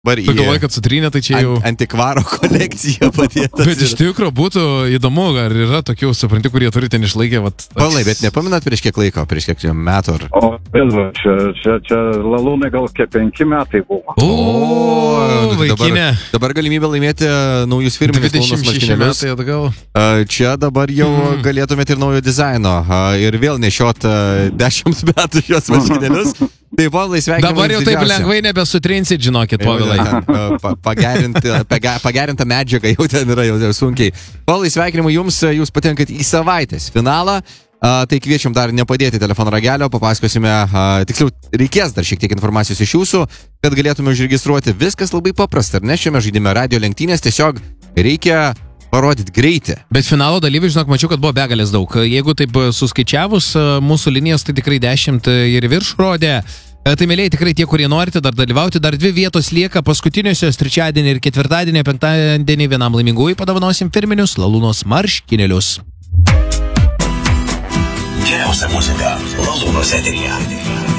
Tu galvoji, kad sutrynė, tai čia jau... Antikvaro kolekcija padėta. Bet iš tikrųjų būtų įdomu, ar yra tokių, supranti, kurie turi ten išlaikę. Palai, bet nepaminat prieš kiek laiko, prieš kiek metų? O, čia lalūnai gal kiek 5 metai buvo. O, vaikinė. Dabar galimybė laimėti naujus firminius lalūnus marškinėlius. 26 metai atgal. Čia dabar jau galėtumėte ir naujo dizaino. Ir vėl nešiot 10 metų šios marškinėlius. Tai Povilai, sveikinimai. Dabar jau taip lengvai nebesutrinsit, žinokit, Povilai. Pagerinta medžiaga jau ten yra, jau sunkiai. Povilai, sveikinimai jums, jūs patenkat į savaitės finalą. Tai kviečiam dar nepadėti telefono ragelio, papasakosime, tiksliau, reikės dar šiek tiek informacijos iš jūsų, kad galėtume užregistruoti. Viskas labai paprasta, ar ne? Šiame žaidime radio lenktynės tiesiog reikia parodyti greitį. Bet finalo dalyvių, žinok, mačiau, kad buvo begalės daug. Jeigu taip suskaičiavus mūsų linijas, tai tikrai 10 ir virš rodė. Tai mėlėjai, tikrai tie, kurie norite dar dalyvauti, dar 2 vietos lieka paskutiniosios trečiadienį ir ketvirtadienį, penktadienį vienam laimingųjų padovanosim firminius lalūnos marškinėlius. Geriausia muzika lalūnos eteryje.